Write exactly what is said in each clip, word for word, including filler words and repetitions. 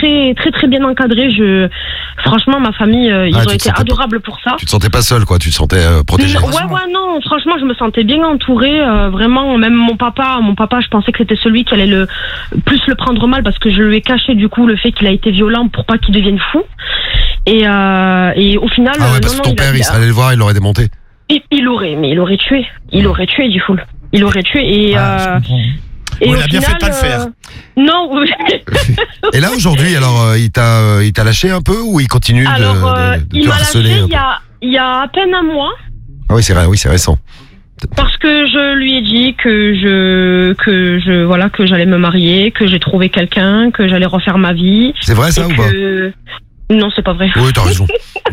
très très très bien encadré. Je, franchement, ma famille, euh, ils ah, ont été adorables pour ça. Tu te sentais pas seule, quoi. Tu te sentais euh, protégée. Ouais, ouais, non. Franchement, je me sentais bien entourée. Euh, vraiment, même mon papa, mon papa, je pensais que c'était celui qui allait le plus le prendre mal parce que je lui ai caché du coup le fait qu'il a été violent pour pas qu'il devienne fou. Et euh, et au final, ah ouais, parce non, que ton non, père, il, il a... allait le voir, il l'aurait démonté. Il, il aurait, mais il aurait tué. Il aurait tué, du foule. Il aurait tué et. Ah, euh, et bon, au il a bien final, fait de pas le faire. Euh, non. Et là aujourd'hui, alors euh, il t'a, euh, il t'a lâché un peu ou il continue alors, de, euh, de, de il te m'a harceler lâché il y a, il y a à peine un mois. Ah oui, c'est vrai, oui, c'est récent. Parce que je lui ai dit que je, que je, voilà, que j'allais me marier, que j'ai trouvé quelqu'un, que j'allais refaire ma vie. C'est vrai ça ou que... pas? Non, c'est pas vrai. Oui, t'as raison.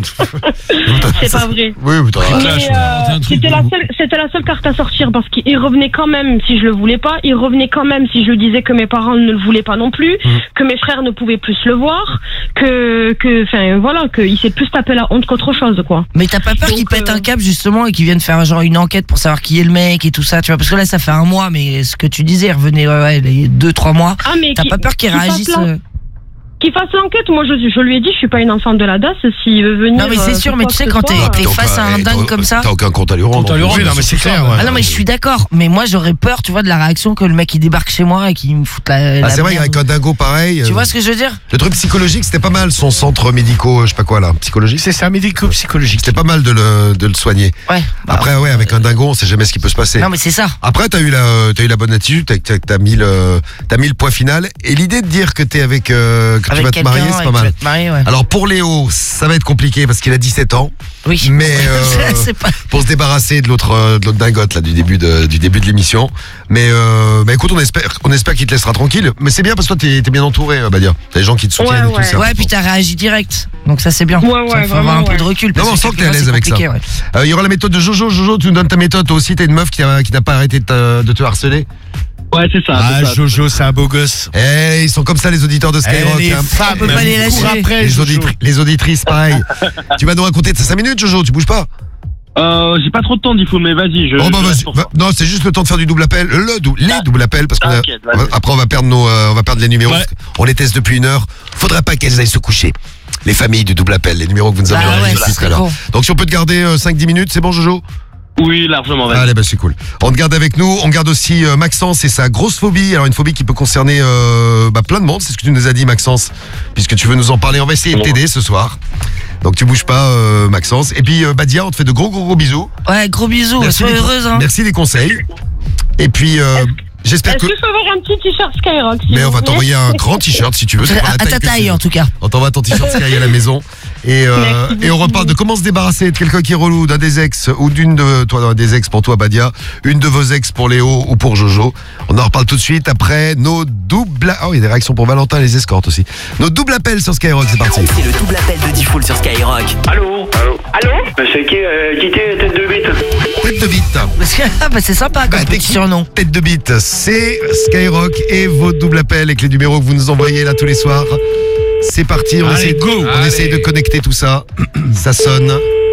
C'est pas vrai. Oui, mais t'as raison. Mais, euh, c'était la seule, c'était la seule carte à sortir parce qu'il revenait quand même si je le voulais pas. Il revenait quand même si je disais que mes parents ne le voulaient pas non plus, mmh. que mes frères ne pouvaient plus le voir, que, que, enfin, voilà, qu'il s'est plus tapé la honte qu'autre chose, quoi. Mais t'as pas peur qu'il pète euh... un câble justement et qu'il vienne faire genre une enquête pour savoir qui est le mec et tout ça, tu vois? Parce que là, ça fait un mois, mais ce que tu disais, il revenait ouais, les deux, trois mois. Ah, mais t'as qui, pas peur qu'il réagisse? Qu'il fasse l'enquête, moi je, je lui ai dit, je suis pas une enfant de la D A S, s'il veut venir. Non mais c'est sûr, mais tu sais quand t'es, t'es face à un dingue comme ça. T'as aucun compte à lui rendre. Compte à lui rendre, non mais c'est clair. Ouais. Ah non mais je suis d'accord, mais moi j'aurais peur, tu vois, de la réaction que le mec il débarque chez moi et qu'il me fout la. la ah c'est vrai qu'avec un dingo pareil. Tu euh, vois ce que je veux dire? Le truc psychologique, c'était pas mal, son centre médico, je sais pas quoi là, psychologique. C'est ça, médico-psychologique. C'était pas mal de le, de le soigner. Ouais. Bah, après ouais, avec un dingo, on sait jamais ce qui peut se passer. Non mais c'est ça. Après t'as eu la, t'as eu la bonne attitude, t'as, t'as, t'as mis le, t'as mis le point final et l'idée de dire que t'es avec, euh, que avec tu vas te marier, c'est pas mal. Marier, ouais. Alors pour Léo, ça va être compliqué parce qu'il a dix-sept ans. Oui. Mais euh, pas... pour se débarrasser de l'autre de l'autre dingote là du début de du début de l'émission. Mais euh, bah écoute, on espère on espère qu'il te laissera tranquille. Mais c'est bien parce que toi t'es, t'es bien entouré, Badia. T'as des gens qui te soutiennent ouais, et ouais. tout ça. Ouais, puis t'as réagi direct. Donc ça c'est bien. Ouais, ouais, ça, faut avoir un ouais. peu de recul. Non, on sent que t'es à l'aise avec ça. Il ouais. euh, y aura la méthode de Jojo. Jojo, tu nous donnes ta méthode. Toi aussi, t'es une meuf qui n'a qui n'a pas arrêté de te, de te harceler. Ouais, c'est ça. Ah, c'est ça. Jojo, c'est un beau gosse. Eh, ils sont comme ça, les auditeurs de Skyrock. Eh, les hein. femmes, on peut pas les lâcher. Après, les, auditri- les auditrices, pareil. Tu vas nous raconter de cinq minutes, Jojo, tu bouges pas. Euh, j'ai pas trop de temps, Diffoul, mais vas-y. Je, oh, bah, je vas-y. Va, non, c'est juste le temps de faire du double appel. Le dou- les double appels, parce qu'on a, après, on va perdre nos, euh, on va perdre les numéros. Ouais. On les teste depuis une heure. Faudrait pas qu'elles aillent se coucher. Les familles du double appel, les numéros que vous nous avez ah, enregistrés ouais, là. Bon. Donc, si on peut te garder euh, cinq dix minutes, c'est bon, Jojo? Oui, largement. Vas-y. Allez, bah c'est cool. On te garde avec nous. On garde aussi euh, Maxence et sa grosse phobie. Alors une phobie qui peut concerner euh, bah, plein de monde. C'est ce que tu nous as dit, Maxence, puisque tu veux nous en parler. On va essayer de t'aider ce soir. Donc tu bouges pas, euh, Maxence. Et puis euh, Badia, on te fait de gros gros gros bisous. Ouais, gros bisous. Sois heureuse. Hein. Merci des conseils. Et puis euh, j'espère Est-ce que. que je peux avoir un petit t-shirt Skyrock? Mais on va t'envoyer un grand t-shirt si tu veux. À ta taille en tout cas. On t'envoie ton t-shirt Sky à la maison. Et, euh, et on reparle de comment se débarrasser de quelqu'un qui est relou, d'un des ex ou d'une de toi, d'un des ex pour toi, Badia, une de vos ex pour Léo ou pour Jojo. On en reparle tout de suite après nos doubles. Oh, il y a des réactions pour Valentin et les escortes aussi. Nos doubles appels sur Skyrock, c'est parti. C'est le double appel de Diffoul sur Skyrock. Allô. Allô. Allô. C'est qui, euh, qui était tête de bite? Tête de bite. Ah bah c'est sympa comme bah, petit surnom. Tête de bite, c'est Skyrock et vos doubles appels avec les numéros que vous nous envoyez là tous les soirs. C'est parti, on, Allez, essaie, go, on allez. essaie de connecter tout ça. Ça sonne.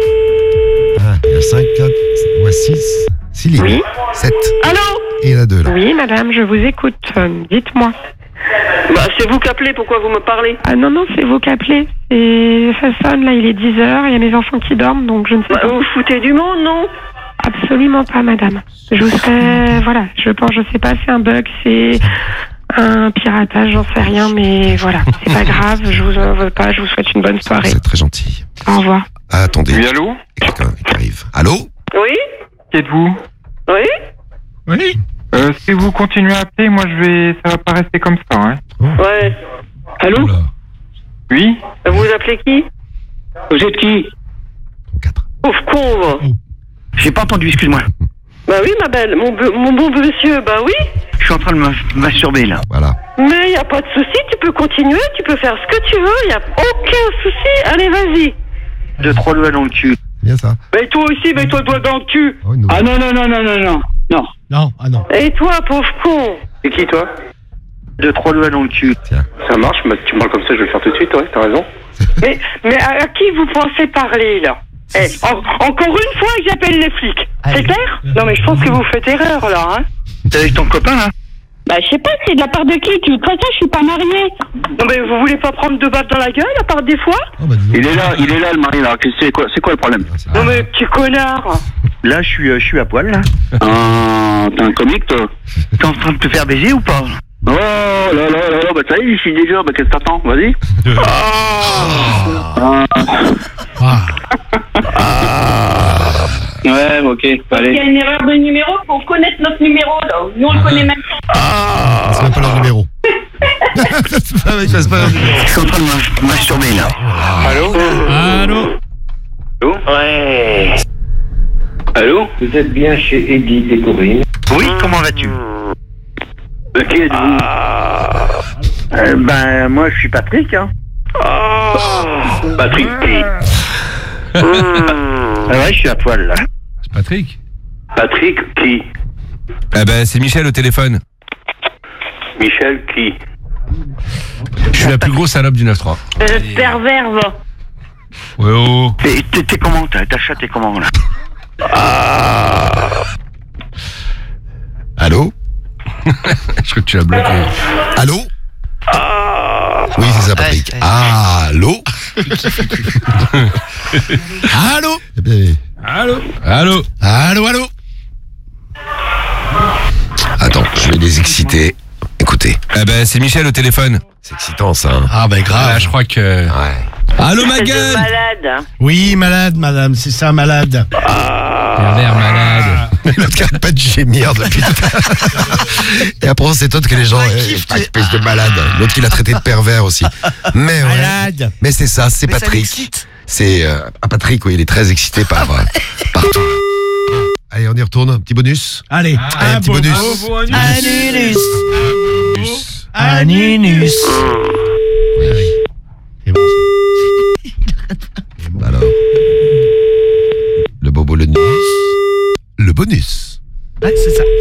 Ah, il y a cinq, quatre, ouais, six, six lignes. Oui. sept. Allô? Et il y en a deux là. Oui, madame, je vous écoute. Euh, dites-moi. Bah, c'est vous qui appelez, pourquoi vous me parlez? Ah non, non, c'est vous qui appelez. Et ça sonne, là, il est dix heures, il y a mes enfants qui dorment, donc je ne sais bah, pas. Vous foutez du monde, non? Absolument pas, madame. Je vous serais... Voilà, je pense, je sais pas, c'est un bug, c'est... un piratage, j'en sais rien, mais voilà, c'est pas grave, je vous en veux pas, je vous souhaite une bonne soirée. C'est très gentil. Au revoir. Ah, attendez. Oui, allô? Il y a quelqu'un qui arrive. Allô? Oui? Qui êtes-vous? Oui? Oui. Euh, si vous continuez à appeler, moi je vais... Ça va pas rester comme ça, hein. Ouais. Allô? Oula. Oui? Vous vous appelez qui? Vous êtes qui? quatre. Pauvre con, va. J'ai pas entendu, excuse-moi. Bah oui, ma belle, mon, be- mon bon monsieur, bah oui. Je suis en train de me masturber là. Voilà. Mais y a pas de souci, tu peux continuer, tu peux faire ce que tu veux, y a aucun souci. Allez, vas-y. Deux, trois doigts dans le cul. Bien ça. Mais toi aussi, mets-toi le doigt dans le cul. Oh, une Ah non, non, non, non, non, non. Non. Non, ah non. Et toi, pauvre con? C'est qui toi? Deux, trois doigts dans le cul. Ça marche, mais tu me parles comme ça, je vais le faire tout de suite, ouais, t'as raison. mais, mais à, à qui vous pensez parler, là? Eh, en, encore une fois, j'appelle les flics. Allez. C'est clair? Non, mais je pense que vous faites erreur, là, hein. T'es avec ton copain là? Bah, je sais pas, c'est de la part de qui? Tu... De toute façon, je suis pas mariée. Non, mais vous voulez pas prendre deux baffes dans la gueule, à part des fois? Oh, bah, Il est là, il est là le mari là. C'est quoi, c'est quoi le problème? Non, mais petit connard. Là, je suis, euh, je suis à poil là. Ah, t'es un comique toi? T'es en train de te faire baiser ou pas? Oh là là là là, bah ça y est, je suis déjà, bah qu'est-ce que t'attends? Vas-y. Ah. Ah. Ah. Ouais, ok, allez. Il y a une erreur de numéro, faut connaître notre numéro là. Nous on le connaît même pas. Ah. C'est même pas leur numéro. C'est pas leur numéro. Je suis en train de me masturber là. Allô? Allô? Allô? Ouais. Allô? Vous êtes bien chez Edith et Corinne? Oui, comment vas-tu? De qui êtes-vous? Ah. euh, Ben, moi je suis Patrick, hein. Ah. Patrick qui? Ah ouais, je suis à poil là. C'est Patrick. Patrick qui? Eh ben, c'est Michel au téléphone. Michel qui? Je suis la plus grosse salope du neuf trois. Euh, pervers, va. Ouais, oh. T'es, t'es, t'es comment? T'as, ta chatte, t'es comment là? Ah. Allô? Je crois que tu l'as bloqué. Allô? Ah. Oui, c'est ça, Patrick. Ah, allô? Allô? Allô? Allô? Allô, allô? Attends, je vais les exciter. Écoutez. Eh ben, c'est Michel au téléphone. C'est excitant, ça. Hein. Ah, ben grave. Ah, je crois que... Ouais. Allô, ma gueule? Malade. Oui, malade, madame, c'est ça, malade. Pervers malade. L'autre qui arrête pas de gémir depuis tout à l'heure. Et après, on s'étonne que les gens. Eh, espèce de malade. L'autre qui l'a traité de pervers aussi. Mais, ouais. Malade. Mais c'est ça, c'est Mais ça Patrick. l'excite. C'est. Euh, ah, Patrick, oui, il est très excité par, euh, par tout. Allez, on y retourne. Un petit bonus. Allez, Allez, un petit bonus. Anunus. Bonus. Anunus. Oui, oui. C'est bon. Alors. Le bobo, le nus. Le bonus. Ouais, c'est ça.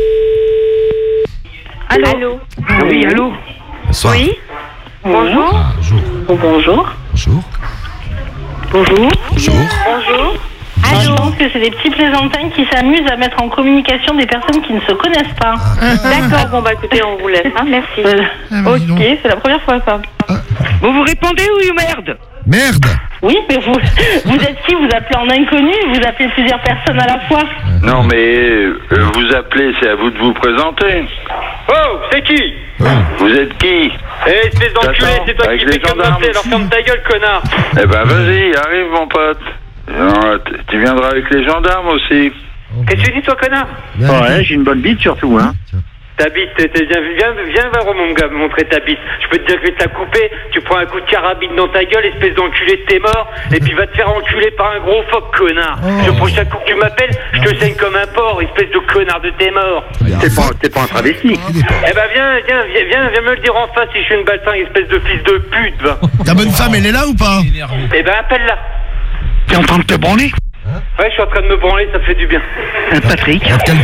Allô? Allô? Oui, allô? Bonsoir. Oui? Bonjour? Ah, bonjour. Bonjour. Bonjour. Bonjour. Bonjour. Bonjour. Allô? Je pense que c'est des petits plaisantins qui s'amusent à mettre en communication des personnes qui ne se connaissent pas. D'accord, bon bah écoutez, on vous laisse, hein, merci. bah, dis donc. ok, c'est la première fois ça. Vous vous répondez oui ou merde? Merde. Oui, mais vous, vous êtes qui? Vous appelez en inconnu? Vous appelez plusieurs personnes à la fois? Non, mais euh, vous appelez, c'est à vous de vous présenter. Oh, c'est qui? Vous êtes qui? Eh, espèce d'enculé, J'attends, c'est toi avec qui les fais comme gendarmes. m'appeler, alors ferme ta gueule, connard. Eh ben vas-y, arrive mon pote. Non, t- tu viendras avec les gendarmes aussi. Qu'est-ce que tu dis, toi, connard? Ouais, j'ai une bonne bite surtout, hein. Ta bite, t'es- t'es- viens, viens, viens voir mon gars, me montrer ta bite. Je peux te dire que je vais te la couper, tu prends un coup de carabine dans ta gueule, espèce d'enculé, t'es mort, et puis va te faire enculer par un gros phoque, connard. Le prochain coup que tu m'appelles, je te saigne comme un porc, espèce de connard de t'es mort. T'es pas, t'es pas un travesti. Eh ben viens, viens, viens, viens, viens me le dire en face si je suis une baltingue, espèce de fils de pute, va. Ta bonne femme, elle est là ou pas? Eh ben appelle-la. T'es en train de te branler? Ouais, je suis en train de me branler, ça fait du bien. Euh, Patrick. Va te calmer.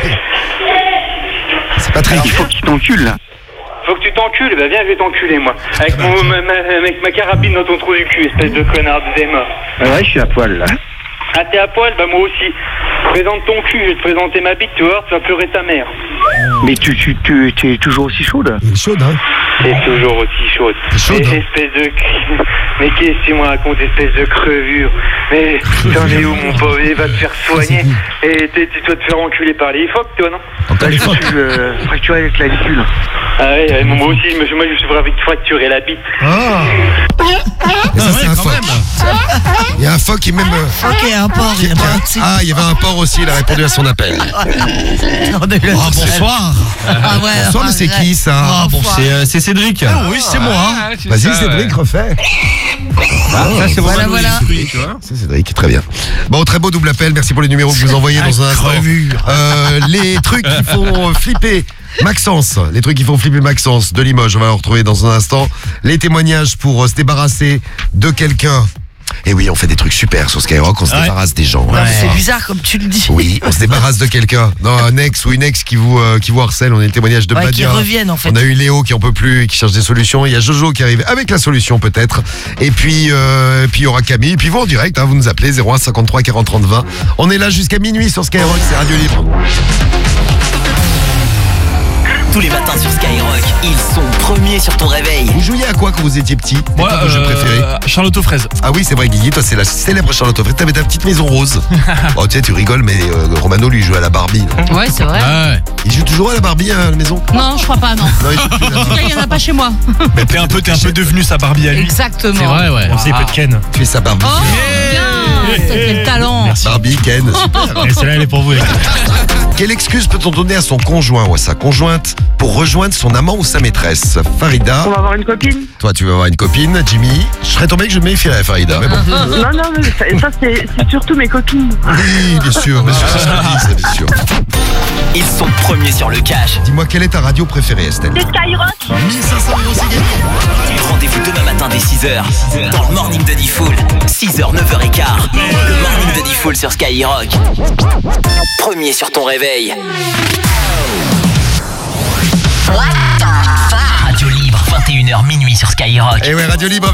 C'est Patrick. Il faut que tu t'encules là. Faut que tu t'encules, eh ben viens, je vais t'enculer, moi. Avec, mon, ma, ma, avec ma carabine dans ton trou du cul, espèce de connard de démon. Ouais, je suis à poil là. Ah, t'es à poil? Bah moi aussi. Présente ton cul, je vais te présenter ma bite, tu vois, tu vas pleurer ta mère. Mais tu, tu, tu, tu es toujours aussi chaude. Il est chaude, hein. C'est toujours aussi chaude. C'est chaude, Mais hein. espèce de... Mais qu'est-ce que tu me racontes, espèce de crevure? Mais t'en es où, mon pauvre? Il va te faire soigner. Et t'es- tu dois te faire enculer par les phoques, toi, non? Encore les Je phoques. suis euh, fracturé avec la clavicule. Ah ouais, ouais, moi aussi, je me- moi je suis vraiment fracturé la bite. Ah. Et ça, c'est un phoque. Il y a un phoque qui même. euh, Ok, un porc, il y a pas un petit- Ah, il y avait un porc aussi, il a répondu à son appel. On a eu la Ah, doucelle. bonsoir. Ah ouais. Bonsoir, mais c'est qui ça? Ah, bon, C'est euh, c'est Cédric. Ah oui, c'est moi. hein. Vas-y, Cédric, refais. Ah, ça, c'est Voilà, vraiment voilà. l'esprit, tu vois. C'est Cédric, très bien. Bon, très beau double appel. Merci pour les numéros que vous envoyez dans un instant. Euh, les trucs qui font flipper Maxence, les trucs qui font flipper Maxence de Limoges, on va le retrouver dans un instant. Les témoignages pour euh, se débarrasser de quelqu'un. Et oui, on fait des trucs super sur Skyrock, on se Ouais. débarrasse des gens. Non, mais hein. c'est bizarre comme tu le dis. Oui, on se débarrasse de quelqu'un. Non, un ex ou une ex qui vous, euh, qui vous harcèle. On a le témoignage de Ouais, qui Badia. reviennent en fait. On a eu Léo qui en peut plus et qui cherche des solutions. Il y a Jojo qui arrive avec la solution peut-être. Et puis, euh, puis il y aura Camille. Et puis vous en direct, hein, vous nous appelez zéro un cinquante-trois quarante trente vingt. On est là jusqu'à minuit sur Skyrock, c'est Radio Libre. Tous les matins sur Skyrock, ils sont premiers sur ton réveil. Vous jouiez à quoi quand vous étiez petit? Moi, C'était quoi vos jeux euh, préférés? Charlotte aux fraises. Ah oui, c'est vrai, Guigui, toi, c'est la célèbre Charlotte aux fraises. T'avais ta petite maison rose. Oh, tu sais, tu rigoles, mais euh, Romano, lui, joue à la Barbie. Ouais, c'est vrai. Ah ouais. Il joue toujours à la Barbie à la maison? Non, je crois pas, non. Non, il joue plus à la En tout cas, il y en a pas chez moi. Mais t'es un peu, t'es un peu devenu sa Barbie à lui. Exactement. C'est vrai, ouais. On sait pas de Ken. Tu es sa Barbie. Oh, bien. T'as quel talent. Merci. Barbie, Ken, super. Et celle-là, elle est pour vous, les gars. Quelle excuse peut-on donner à son conjoint ou à sa conjointe pour rejoindre son amant ou sa maîtresse? Farida, On va avoir une copine. toi, tu vas avoir une copine. Jimmy, je serais tombé que je me méfierais, Farida. Mais bon. Non, non, mais ça, ça, c'est c'est surtout mes copines. Oui, bien sûr, bien sûr, ça se dit, ça, bien sûr. Ils sont premiers sur le cash. Dis-moi, quelle est ta radio préférée, Estelle? C'est Skyrock. mille cinq cents euros, c'est gagné. Rendez-vous demain matin dès six heures dans le Morning de Diffoul. six heures, neuf heures quinze. Le Morning de Diffoul sur Skyrock. Premier sur ton réveil. Radio Libre, vingt et une heures minuit sur Skyrock. Et ouais, Radio Libre.